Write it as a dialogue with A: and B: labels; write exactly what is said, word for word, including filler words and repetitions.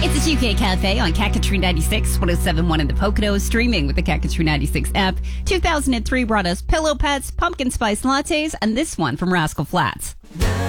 A: It's a two K Cafe on Cacatry ninety-six, one oh seven point one in the Poconos, streaming with the Cacatry ninety-six app. two thousand three brought us Pillow Pets, Pumpkin Spice Lattes, and this one from Rascal Flatts.